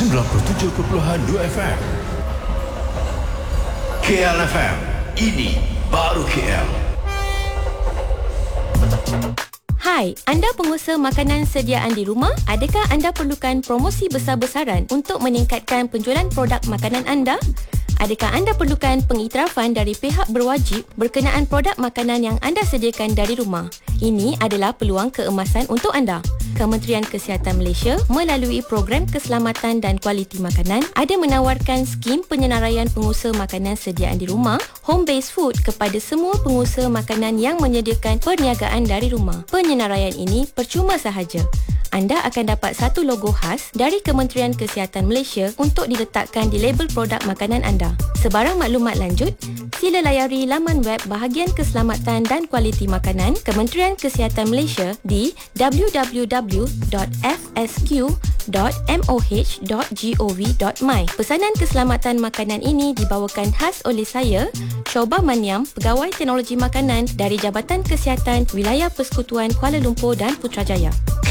97.2 FM. KL FM, ini baru KL. Hai, anda pengusaha makanan sediaan di rumah? Adakah anda perlukan promosi besar-besaran untuk meningkatkan penjualan produk makanan anda? Adakah anda perlukan pengiktirafan dari pihak berwajib berkenaan produk makanan yang anda sediakan dari rumah? Ini adalah peluang keemasan untuk anda. Kementerian Kesihatan Malaysia melalui Program Keselamatan dan Kualiti Makanan ada menawarkan skim penyenaraian pengusaha makanan sediaan di rumah, home based food, kepada semua pengusaha makanan yang menyediakan perniagaan dari rumah. Penyenaraian ini percuma sahaja. Anda akan dapat satu logo khas dari Kementerian Kesihatan Malaysia untuk diletakkan di label produk makanan anda. Sebarang maklumat lanjut, sila layari laman web Bahagian Keselamatan dan Kualiti Makanan Kementerian Kesihatan Malaysia di www.fsq.moh.gov.my. Pesanan keselamatan makanan ini dibawakan khas oleh saya, Shoba Maniam, Pegawai Teknologi Makanan dari Jabatan Kesihatan Wilayah Persekutuan Kuala Lumpur dan Putrajaya.